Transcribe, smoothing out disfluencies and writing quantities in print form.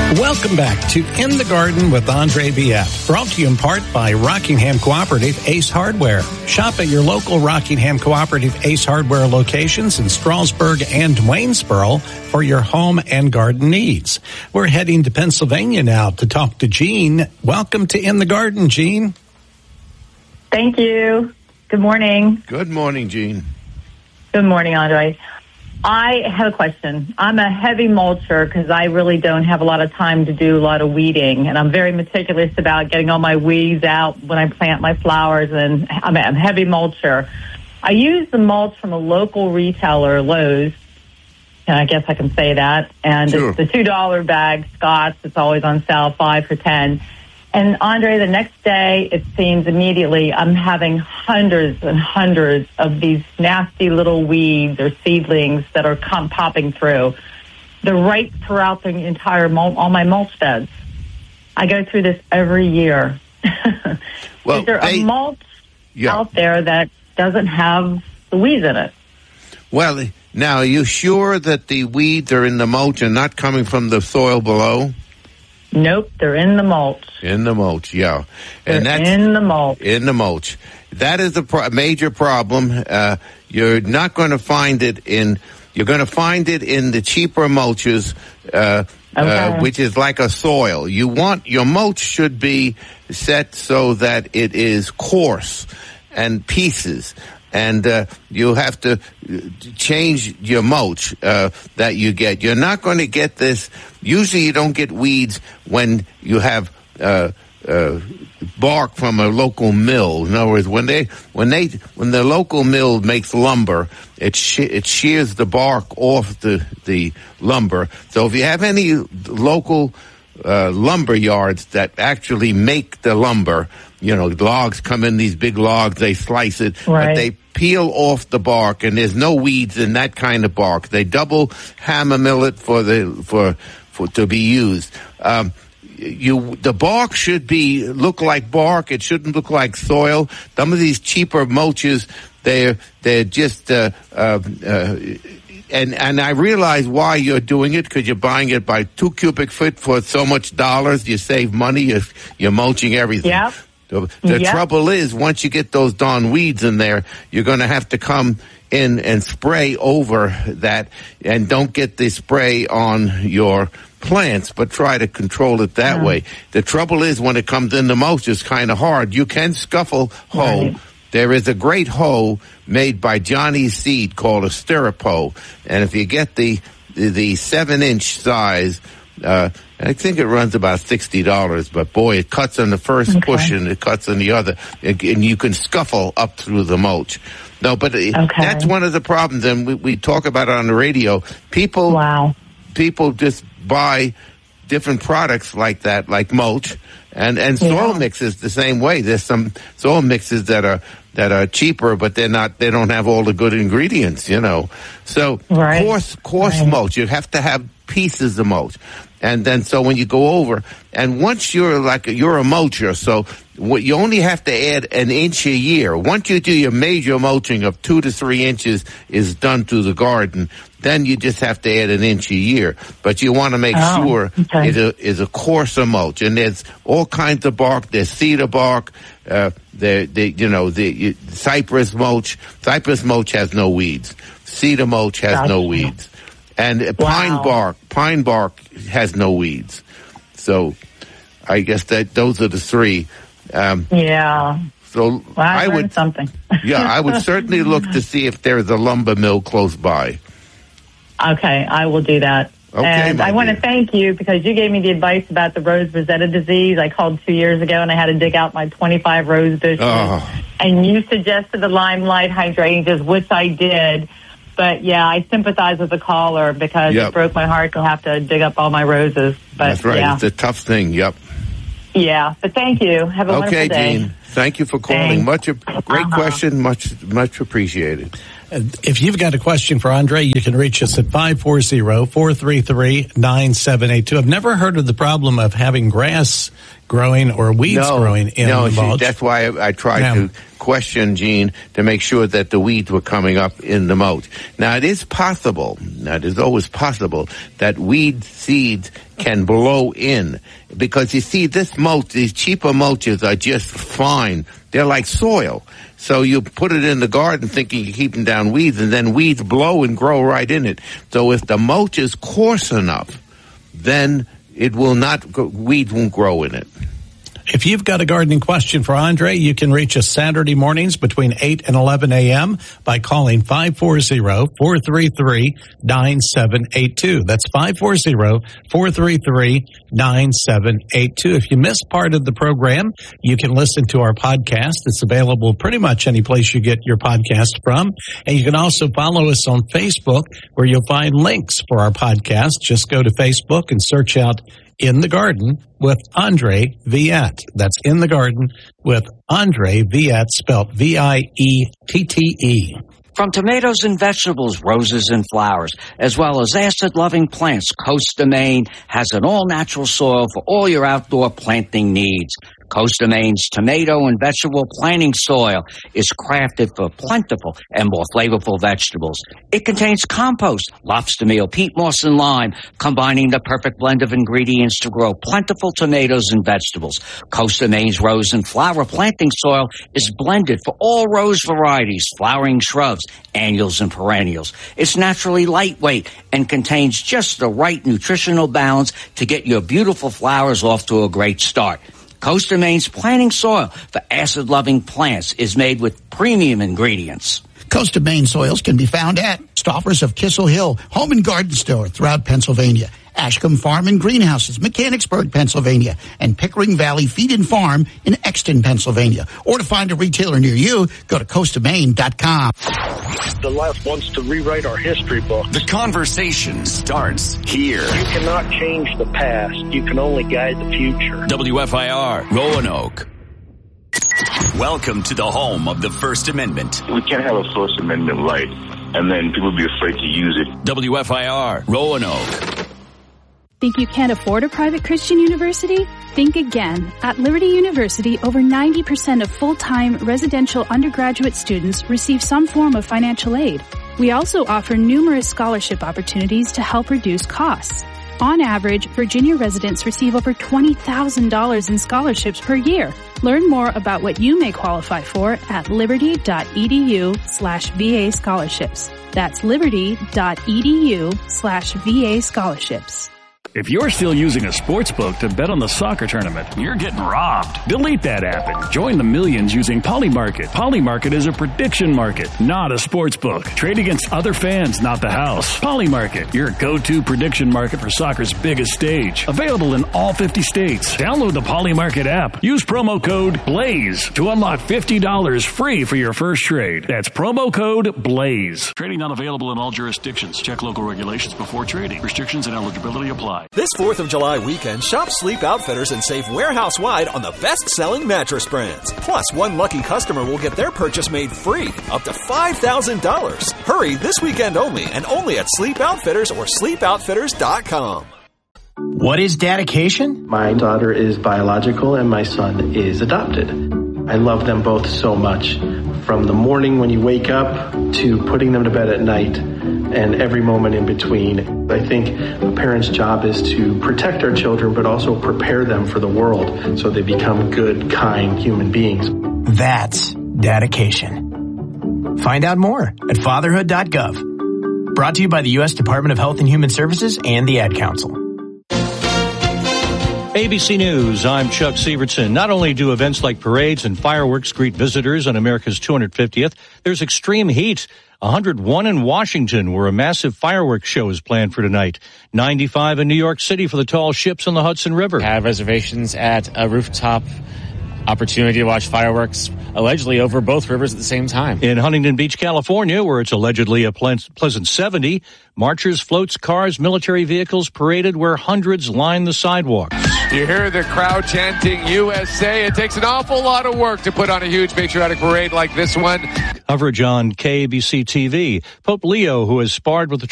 Welcome back to In the Garden with Andre Viette, brought to you in part by Rockingham Cooperative Ace Hardware. Shop at your local Rockingham Cooperative Ace Hardware locations in Strasburg and Waynesboro for your home and garden needs. We're heading to Pennsylvania now to talk to Jean. Welcome to In the Garden, Jean. Thank you. Good morning. Good morning, Jean. Good morning, Andre. I have a question. I'm a heavy mulcher because I really don't have a lot of time to do a lot of weeding, and I'm very meticulous about getting all my weeds out when I plant my flowers, and I'm a heavy mulcher. I use the mulch from a local retailer, Lowe's, and I guess I can say that, and sure. It's the $2 bag, Scott's. It's always on sale, 5 for $10. And, Andre, the next day, it seems immediately I'm having hundreds and hundreds of these nasty little weeds or seedlings that are popping through. They're right throughout the entire all my mulch beds. I go through this every year. Well, is there a mulch out there that doesn't have the weeds in it? Well, now, are you sure that the weeds are in the mulch and not coming from the soil below? Nope, they're in the mulch. In the mulch, yeah. And that's in the mulch. In the mulch. That is a major problem. You're not going to find it you're going to find it in the cheaper mulches, which is like a soil. Your mulch should be set so that it is coarse and pieces. And you have to change your mulch that you get. You're not going to get this. Usually you don't get weeds when you have bark from a local mill. In other words, when the local mill makes lumber, it shears the bark off the lumber. So if you have any local lumber yards that actually make the lumber, logs come in, these big logs, they slice it, right. But they peel off the bark, and there's no weeds in that kind of bark. They double hammer mill it for to be used. The bark should look like bark. It shouldn't look like soil. Some of these cheaper mulches, they're just and I realize why you're doing it, because you're buying it by 2 cubic foot for so much dollars. You save money. You're mulching everything. Yep. The trouble is, once you get those darn weeds in there, you're going to have to come in and spray over that, and don't get the spray on your plants, but try to control it that way. The trouble is, when it comes in the mulch, it's kind of hard. You can scuffle hoe. Right. There is a great hoe made by Johnny Seed called a stirrup hoe, and if you get the 7-inch size, I think it runs about $60, but boy, it cuts on the first push and it cuts on the other, and you can scuffle up through the mulch. No, but that's one of the problems, and we talk about it on the radio. People just buy different products like that, like mulch, and soil mixes the same way. There's some soil mixes that are cheaper, but they don't have all the good ingredients, So coarse mulch, you have to have pieces of mulch. And then, so when you go over, and once you're a mulcher, so you only have to add an inch a year. Once you do your major mulching of 2 to 3 inches is done to the garden, then you just have to add an inch a year. But you want to make sure it is a coarser mulch. And there's all kinds of bark. There's cedar bark, the cypress mulch. Cypress mulch has no weeds. Cedar mulch has no weeds. And pine bark has no weeds. So I guess those are the three. So I would something. I would certainly look to see if there's a lumber mill close by. Okay, I will do that. Okay, and I want to thank you, because you gave me the advice about the rose rosetta disease. I called 2 years ago, and I had to dig out my 25 rose bushes. And you suggested the limelight hydrangeas, which I did. But, I sympathize with the caller, because it broke my heart to have to dig up all my roses. But, that's right. It's a tough thing. Yep. Yeah. But thank you. Have a wonderful day. Okay, Jean. Thank you for calling. Great question. Much appreciated. If you've got a question for Andre, you can reach us at 540-433-9782. I've never heard of the problem of having grass growing or weeds growing in the mulch. That's why I tried to question Gene to make sure that the weeds were coming up in the mulch. Now, it is possible, it is always possible, that weed seeds can blow in. Because you see, this mulch, these cheaper mulches are just fine. They're like soil. So you put it in the garden thinking you're keeping down weeds, and then weeds blow and grow right in it. So if the mulch is coarse enough, then it will not, weeds won't grow in it. If you've got a gardening question for Andre, you can reach us Saturday mornings between 8 and 11 a.m. by calling 540-433-9782. That's 540-433-9782. If you missed part of the program, you can listen to our podcast. It's available pretty much any place you get your podcast from. And you can also follow us on Facebook, where you'll find links for our podcast. Just go to Facebook and search out In the Garden with Andre Viette. That's In the Garden with Andre Viette, spelled Viette. From tomatoes and vegetables, roses and flowers, as well as acid-loving plants, Costa Maine has an all-natural soil for all your outdoor planting needs. Costa Maine's tomato and vegetable planting soil is crafted for plentiful and more flavorful vegetables. It contains compost, lobster meal, peat moss, and lime, combining the perfect blend of ingredients to grow plentiful tomatoes and vegetables. Costa Maine's rose and flower planting soil is blended for all rose varieties, flowering shrubs, annuals, and perennials. It's naturally lightweight and contains just the right nutritional balance to get your beautiful flowers off to a great start. Costa Maine's planting soil for acid-loving plants is made with premium ingredients. Costa Maine soils can be found at Stoffers of Kissel Hill Home and Garden Store throughout Pennsylvania, Ashcombe Farm and Greenhouses, Mechanicsburg, Pennsylvania, and Pickering Valley Feed and Farm in Exton, Pennsylvania. Or to find a retailer near you, go to CostaMaine.com. The left wants to rewrite our history books. The conversation starts here. You cannot change the past. You can only guide the future. WFIR, Roanoke. Welcome to the home of the First Amendment. We can't have a First Amendment right and then people be afraid to use it. WFIR, Roanoke. Think you can't afford a private Christian university? Think again. At Liberty University, over 90% of full-time residential undergraduate students receive some form of financial aid. We also offer numerous scholarship opportunities to help reduce costs. On average, Virginia residents receive over $20,000 in scholarships per year. Learn more about what you may qualify for at liberty.edu/VA scholarships. That's liberty.edu/VA scholarships. If you're still using a sports book to bet on the soccer tournament, you're getting robbed. Delete that app and join the millions using Polymarket. Polymarket is a prediction market, not a sports book. Trade against other fans, not the house. Polymarket, your go-to prediction market for soccer's biggest stage. Available in all 50 states. Download the Polymarket app. Use promo code BLAZE to unlock $50 free for your first trade. That's promo code BLAZE. Trading not available in all jurisdictions. Check local regulations before trading. Restrictions and eligibility apply. This 4th of July weekend, shop Sleep Outfitters and save warehouse-wide on the best-selling mattress brands. Plus, one lucky customer will get their purchase made free, up to $5,000. Hurry this weekend only, and only at Sleep Outfitters or sleepoutfitters.com. What is dedication? My daughter is biological and my son is adopted. I love them both so much. From the morning when you wake up to putting them to bed at night and every moment in between. I think a parent's job is to protect our children, but also prepare them for the world so they become good, kind human beings. That's dedication. Find out more at fatherhood.gov. Brought to you by the U.S. Department of Health and Human Services and the Ad Council. ABC News, I'm Chuck Sievertson. Not only do events like parades and fireworks greet visitors on America's 250th, there's extreme heat. 101 in Washington, where a massive fireworks show is planned for tonight. 95 in New York City for the tall ships on the Hudson River. Have reservations at a rooftop opportunity to watch fireworks allegedly over both rivers at the same time. In Huntington Beach, California, where it's allegedly a pleasant 70, marchers, floats, cars, military vehicles paraded where hundreds line the sidewalks. You hear the crowd chanting USA. It takes an awful lot of work to put on a huge patriotic parade like this one. Coverage on KABC TV. Pope Leo, who has sparred with the